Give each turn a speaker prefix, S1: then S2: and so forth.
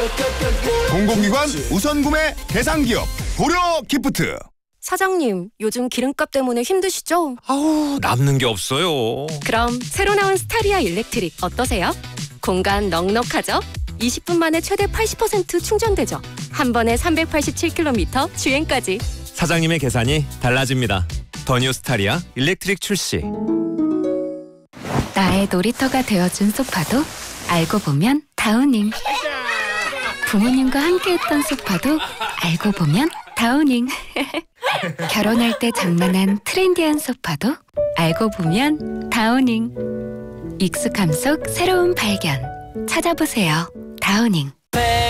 S1: 공공기관 우선구매 대상기업 고려기프트.
S2: 사장님, 요즘 기름값 때문에 힘드시죠?
S3: 아우, 남는 게 없어요.
S2: 그럼 새로 나온 스타리아 일렉트릭 어떠세요? 공간 넉넉하죠? 20분 만에 최대 80% 충전되죠? 한 번에 387km 주행까지.
S3: 사장님의 계산이 달라집니다. 더 뉴 스타리아 일렉트릭 출시.
S4: 나의 놀이터가 되어준 소파도 알고 보면 다우닝. 부모님과 함께했던 소파도 알고 보면 다우닝. 결혼할 때 장만한 트렌디한 소파도 알고 보면 다우닝. 익숙함 속 새로운 발견. 찾아보세요. 다우닝.